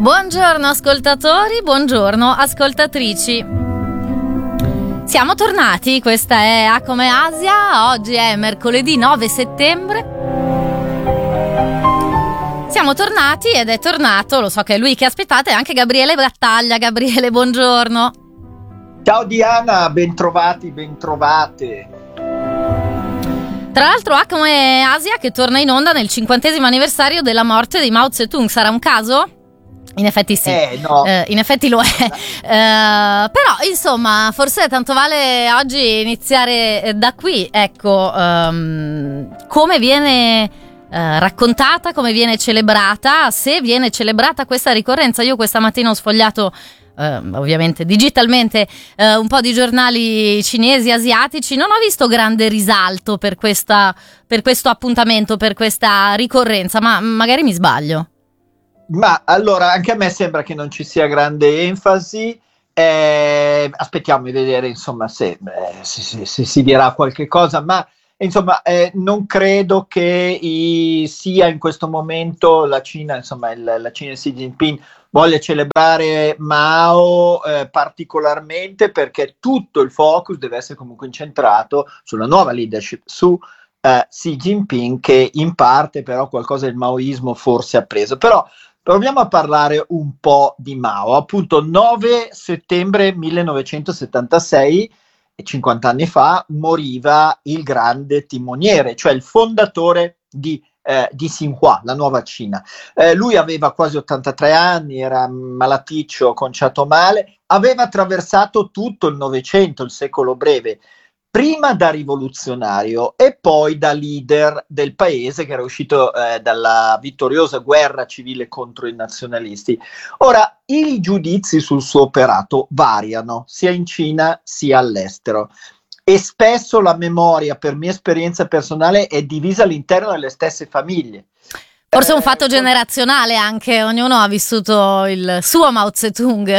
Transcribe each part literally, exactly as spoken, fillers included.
Buongiorno ascoltatori, buongiorno ascoltatrici. Siamo tornati, questa è A come Asia, oggi è mercoledì nove settembre. Siamo tornati ed è tornato, lo so che è lui che aspettate, anche Gabriele Battaglia. Gabriele, buongiorno. Ciao Diana, bentrovati, bentrovate. Tra l'altro A come Asia che torna in onda nel cinquantesimo anniversario della morte di Mao Zedong, sarà un caso? In effetti sì, eh, no. eh, in effetti lo è, eh, però insomma forse tanto vale oggi iniziare da qui, ecco, um, come viene uh, raccontata, come viene celebrata, se viene celebrata questa ricorrenza. Io questa mattina ho sfogliato Uh, ovviamente digitalmente uh, un po' di giornali cinesi, asiatici, non ho visto grande risalto per questa, per questo appuntamento, per questa ricorrenza, ma magari mi sbaglio. Ma allora anche a me sembra che non ci sia grande enfasi, eh, aspettiamo di vedere insomma se, eh, se, se, se si dirà qualche cosa, ma insomma eh, non credo che i, sia in questo momento la Cina, insomma il, la Cina di Xi Jinping voglia celebrare Mao eh, particolarmente, perché tutto il focus deve essere comunque incentrato sulla nuova leadership, su eh, Xi Jinping, che in parte però qualcosa del maoismo forse ha preso. Però proviamo a parlare un po' di Mao. Appunto nove settembre millenovecentosettantasei, cinquanta anni fa, moriva il grande timoniere, cioè il fondatore di Eh, di Xinhua, la nuova Cina. Eh, lui aveva quasi ottantatré anni, era malaticcio, conciato male, aveva attraversato tutto il Novecento, il secolo breve, prima da rivoluzionario e poi da leader del paese che era uscito eh, dalla vittoriosa guerra civile contro i nazionalisti. Ora, i giudizi sul suo operato variano, sia in Cina sia all'estero. E spesso la memoria, per mia esperienza personale, è divisa all'interno delle stesse famiglie. Forse è un fatto generazionale anche, ognuno ha vissuto il suo Mao Zedong.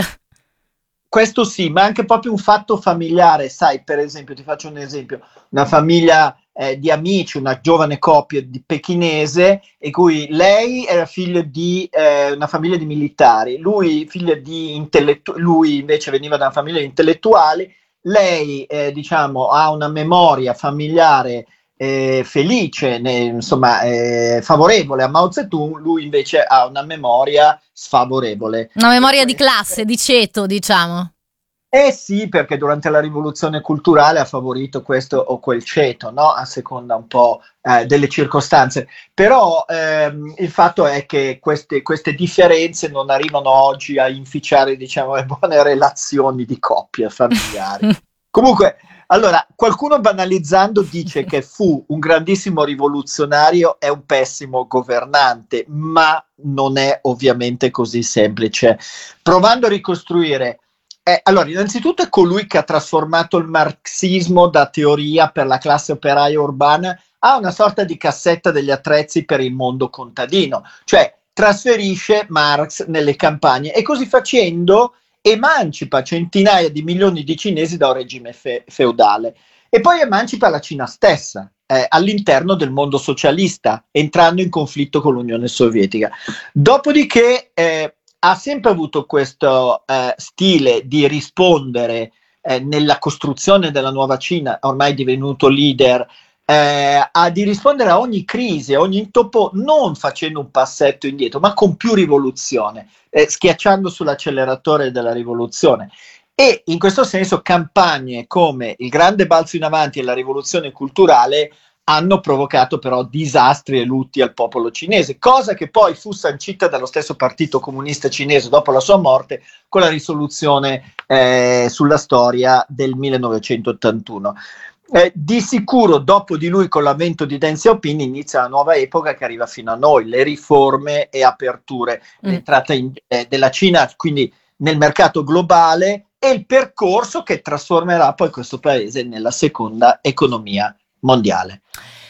Questo sì, ma anche proprio un fatto familiare, sai, per esempio, ti faccio un esempio, una famiglia eh, di amici, una giovane coppia di pechinese, e cui lei era figlio di eh, una famiglia di militari, lui figlio di intellettuali, lui invece veniva da una famiglia di intellettuali. Lei eh, diciamo ha una memoria familiare eh, felice, ne, insomma eh, favorevole a Mao Zedong, lui invece ha una memoria sfavorevole. Una memoria di classe, di ceto, diciamo. Eh sì, perché durante la rivoluzione culturale ha favorito questo o quel ceto, no? A seconda un po' eh, delle circostanze. Però ehm, il fatto è che queste, queste differenze non arrivano oggi a inficiare, diciamo, le buone relazioni di coppia familiari. Comunque, allora, qualcuno banalizzando dice che fu un grandissimo rivoluzionario e un pessimo governante, ma non è ovviamente così semplice. Provando a ricostruire Eh, allora, innanzitutto è colui che ha trasformato il marxismo da teoria per la classe operaia urbana a una sorta di cassetta degli attrezzi per il mondo contadino, cioè trasferisce Marx nelle campagne e così facendo emancipa centinaia di milioni di cinesi da un regime fe- feudale e poi emancipa la Cina stessa eh, all'interno del mondo socialista, entrando in conflitto con l'Unione Sovietica. Dopodiché eh, ha sempre avuto questo eh, stile di rispondere eh, nella costruzione della nuova Cina, ormai divenuto leader, eh, a, di rispondere a ogni crisi, a ogni intoppo, non facendo un passetto indietro, ma con più rivoluzione, eh, schiacciando sull'acceleratore della rivoluzione. E in questo senso campagne come il grande balzo in avanti e la rivoluzione culturale hanno provocato però disastri e lutti al popolo cinese, cosa che poi fu sancita dallo stesso partito comunista cinese dopo la sua morte con la risoluzione eh, sulla storia del millenovecentottantuno. Eh, di sicuro dopo di lui, con l'avvento di Deng Xiaoping, inizia la nuova epoca che arriva fino a noi, le riforme e aperture, mm. l'entrata in, eh, della Cina quindi nel mercato globale e il percorso che trasformerà poi questo paese nella seconda economia mondiale.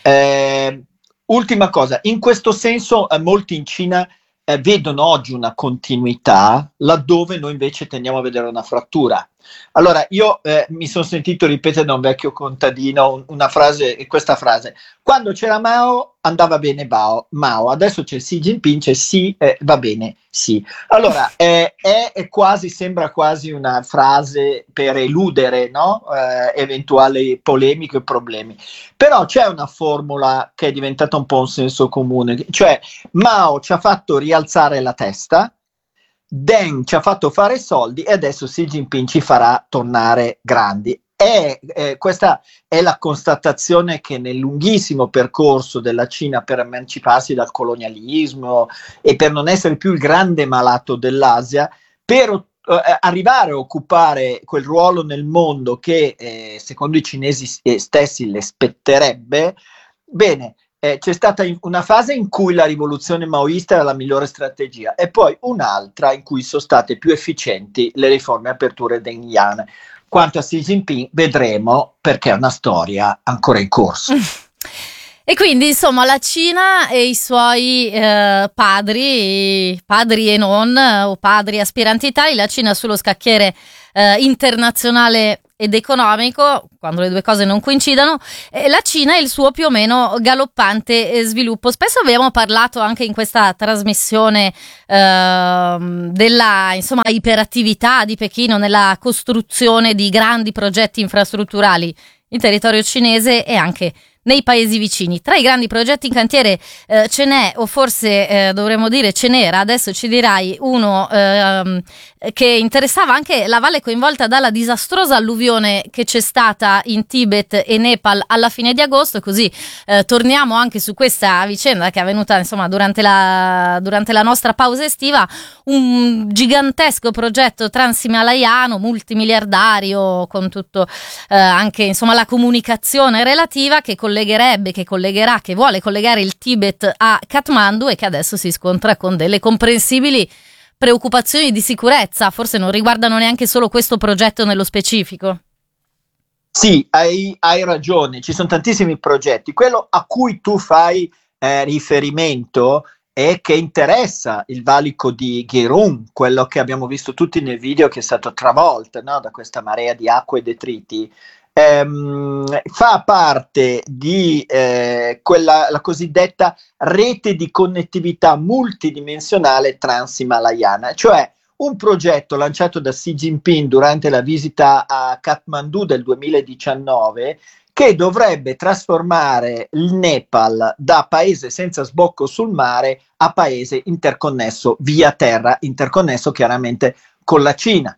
Eh, ultima cosa, in questo senso eh, molti in Cina eh, vedono oggi una continuità laddove noi invece tendiamo a vedere una frattura. Allora, io eh, mi sono sentito ripetere da un vecchio contadino un- una frase, e questa frase: quando c'era Mao andava bene Bao- Mao, adesso c'è Xi Jinping, c'è sì, eh, va bene, sì. Allora, eh, è, è quasi, sembra quasi una frase per eludere, no? Eh, eventuali polemiche o problemi. Però c'è una formula che è diventata un po' un senso comune, cioè Mao ci ha fatto rialzare la testa, Deng ci ha fatto fare soldi e adesso Xi Jinping ci farà tornare grandi. E, eh, questa è la constatazione che nel lunghissimo percorso della Cina per emanciparsi dal colonialismo e per non essere più il grande malato dell'Asia, per eh, arrivare a occupare quel ruolo nel mondo che eh, secondo i cinesi stessi le spetterebbe, bene, eh, c'è stata una fase in cui la rivoluzione maoista era la migliore strategia e poi un'altra in cui sono state più efficienti le riforme aperture denghiane. Quanto a Xi Jinping vedremo, perché è una storia ancora in corso. E quindi insomma la Cina e i suoi eh, padri, padri e non, o padri aspiranti tali, la Cina sullo scacchiere eh, internazionale ed economico, quando le due cose non coincidano, e la Cina e il suo più o meno galoppante eh, sviluppo. Spesso abbiamo parlato anche in questa trasmissione eh, della insomma iperattività di Pechino nella costruzione di grandi progetti infrastrutturali in territorio cinese e anche nei paesi vicini. Tra i grandi progetti in cantiere eh, ce n'è, o forse eh, dovremmo dire ce n'era, adesso ci dirai, uno ehm, che interessava anche la valle coinvolta dalla disastrosa alluvione che c'è stata in Tibet e Nepal alla fine di agosto, così eh, torniamo anche su questa vicenda che è avvenuta insomma durante la, durante la nostra pausa estiva, un gigantesco progetto transhimalayiano multimiliardario con tutto eh, anche insomma la comunicazione relativa che collegherebbe, che collegherà, che vuole collegare il Tibet a Kathmandu e che adesso si scontra con delle comprensibili preoccupazioni di sicurezza. Forse non riguardano neanche solo questo progetto nello specifico. Sì, hai, hai ragione, ci sono tantissimi progetti. Quello a cui tu fai eh, riferimento e che interessa il valico di Gherum, quello che abbiamo visto tutti nel video che è stato travolto, no, da questa marea di acqua e detriti, ehm, fa parte di eh, quella, la cosiddetta rete di connettività multidimensionale transhimalayiana, cioè un progetto lanciato da Xi Jinping durante la visita a Kathmandu del duemiladiciannove che dovrebbe trasformare il Nepal da paese senza sbocco sul mare a paese interconnesso via terra, interconnesso chiaramente con la Cina.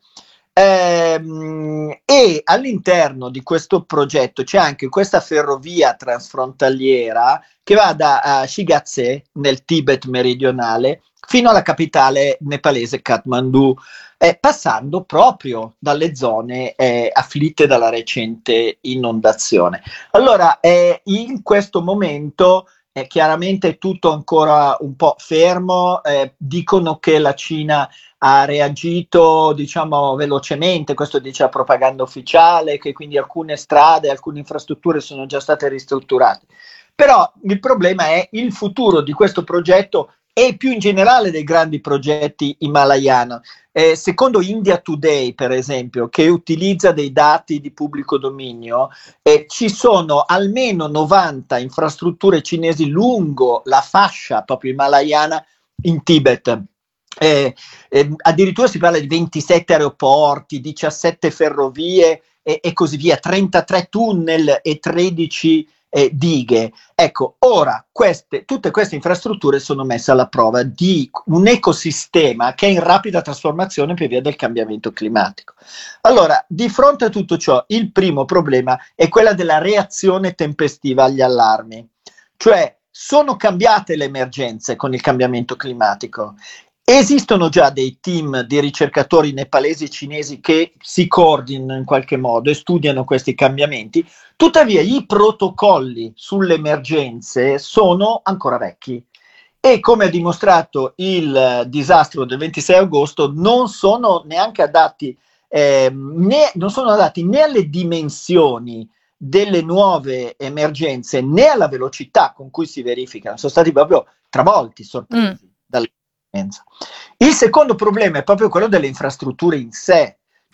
Ehm, e all'interno di questo progetto c'è anche questa ferrovia transfrontaliera che va da uh, Shigatse nel Tibet meridionale fino alla capitale nepalese Kathmandu, eh, passando proprio dalle zone eh, afflitte dalla recente inondazione. Allora, eh, in questo momento è chiaramente tutto ancora un po' fermo, eh, dicono che la Cina ha reagito diciamo velocemente, questo dice la propaganda ufficiale, che quindi alcune strade, alcune infrastrutture sono già state ristrutturate. Però il problema è il futuro di questo progetto e più in generale dei grandi progetti himalayani. Eh, secondo India Today, per esempio, che utilizza dei dati di pubblico dominio, eh, ci sono almeno novanta infrastrutture cinesi lungo la fascia proprio himalayana in Tibet. Eh, eh, addirittura si parla di ventisette aeroporti, diciassette ferrovie e, e così via, trentatré tunnel e tredici eh, dighe. Ecco, ora queste, tutte queste infrastrutture sono messe alla prova di un ecosistema che è in rapida trasformazione per via del cambiamento climatico. Allora, di fronte a tutto ciò, il primo problema è quella della reazione tempestiva agli allarmi, cioè sono cambiate le emergenze con il cambiamento climatico. Esistono già dei team di ricercatori nepalesi e cinesi che si coordinano in qualche modo e studiano questi cambiamenti, tuttavia i protocolli sulle emergenze sono ancora vecchi e, come ha dimostrato il disastro del ventisei agosto, non sono neanche adatti, eh, né, non sono adatti né alle dimensioni delle nuove emergenze né alla velocità con cui si verificano, sono stati proprio travolti, sorpresi mm. dalle. Il secondo problema è proprio quello delle infrastrutture in sé, cioè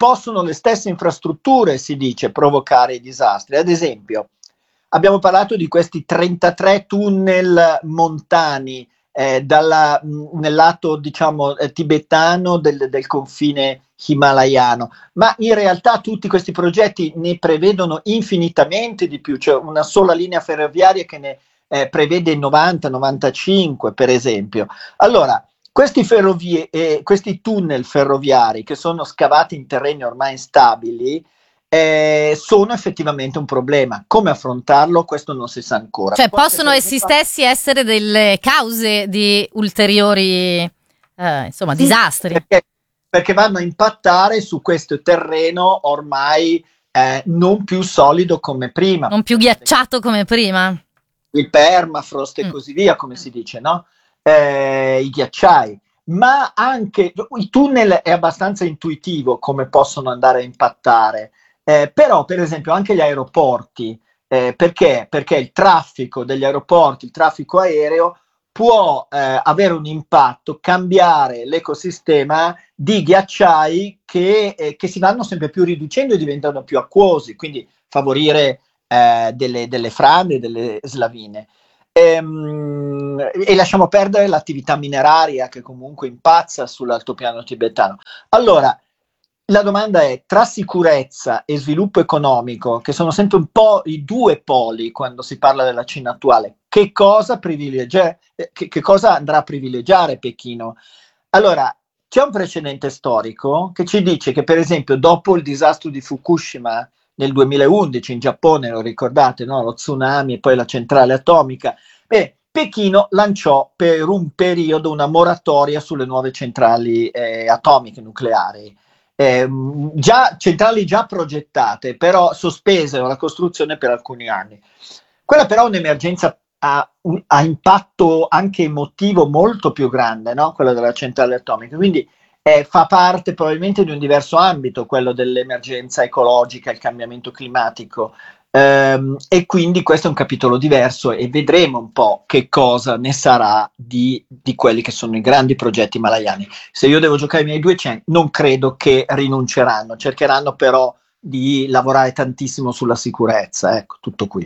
possono le stesse infrastrutture, si dice, provocare i disastri. Ad esempio, abbiamo parlato di questi trentatré tunnel montani eh, dalla, mh, nel lato, diciamo, eh, tibetano del, del confine himalayano, ma in realtà tutti questi progetti ne prevedono infinitamente di più, cioè una sola linea ferroviaria che ne eh, prevede novanta novantacinque, per esempio. Allora, questi ferrovie, eh, questi tunnel ferroviari che sono scavati in terreni ormai instabili eh, sono effettivamente un problema. Come affrontarlo? Questo non si sa ancora. Cioè Qualche possono essi stessi essere delle cause di ulteriori eh, insomma, sì, disastri. Perché, perché vanno a impattare su questo terreno ormai eh, non più solido come prima. Non più ghiacciato come prima. Il permafrost e mm. così via, come si dice, no? Eh, i ghiacciai. Ma anche i tunnel è abbastanza intuitivo come possono andare a impattare. Eh, però, per esempio, anche gli aeroporti, eh, perché? Perché il traffico degli aeroporti, il traffico aereo, può eh, avere un impatto, cambiare l'ecosistema di ghiacciai che, eh, che si vanno sempre più riducendo e diventano più acquosi, quindi favorire eh, delle, delle frane, delle slavine. Ehm, e lasciamo perdere l'attività mineraria che comunque impazza sull'altopiano tibetano. Allora, la domanda è, tra sicurezza e sviluppo economico, che sono sempre un po' i due poli quando si parla della Cina attuale, che cosa privilegia, che, che cosa andrà a privilegiare Pechino? Allora, c'è un precedente storico che ci dice che, per esempio, dopo il disastro di Fukushima nel duemilaundici in Giappone, lo ricordate, no? Lo tsunami e poi la centrale atomica, beh, Pechino lanciò per un periodo una moratoria sulle nuove centrali eh, atomiche nucleari. Eh, già, centrali già progettate, però sospesero la costruzione per alcuni anni. Quella però è un'emergenza a, a impatto anche emotivo molto più grande, no? Quella della centrale atomica, quindi eh, fa parte probabilmente di un diverso ambito, quello dell'emergenza ecologica, il cambiamento climatico, ehm, e quindi questo è un capitolo diverso e vedremo un po' che cosa ne sarà di, di quelli che sono i grandi progetti himalayani. Se io devo giocare i miei duecento, non credo che rinunceranno, cercheranno però di lavorare tantissimo sulla sicurezza, ecco, tutto qui.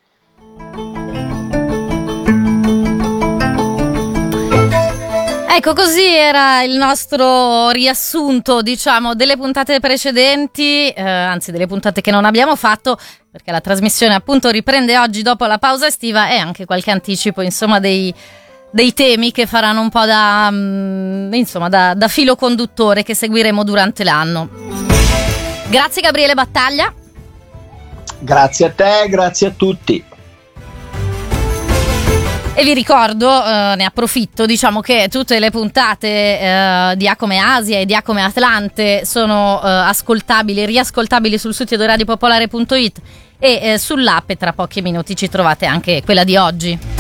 Ecco, così era il nostro riassunto, diciamo, delle puntate precedenti, eh, anzi delle puntate che non abbiamo fatto, perché la trasmissione appunto riprende oggi dopo la pausa estiva, e anche qualche anticipo, insomma, dei, dei temi che faranno un po' da, mh, insomma, da, da filo conduttore che seguiremo durante l'anno. Grazie Gabriele Battaglia. Grazie a te, grazie a tutti. E vi ricordo, eh, ne approfitto, diciamo che tutte le puntate eh, di Acome Asia e di Acome Atlante sono eh, ascoltabili, riascoltabili sul sito di radio popolare punto it e eh, sull'app, e tra pochi minuti ci trovate anche quella di oggi.